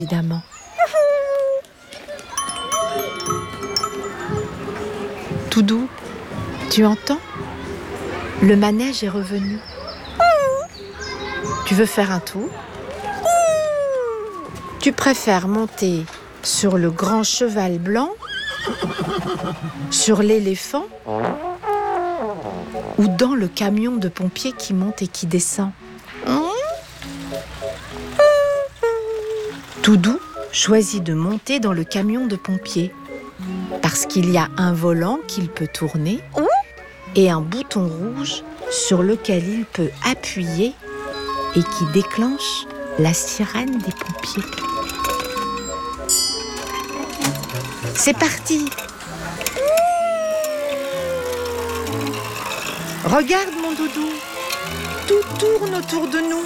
évidemment. Toudou, tu entends? Le manège est revenu. Tu veux faire un tour? Tu préfères monter sur le grand cheval blanc, sur l'éléphant ou dans le camion de pompiers qui monte et qui descend? Toudou choisit de monter dans le camion de pompiers parce qu'il y a un volant qu'il peut tourner et un bouton rouge sur lequel il peut appuyer et qui déclenche la sirène des pompiers. C'est parti! Regarde mon doudou, tout tourne autour de nous.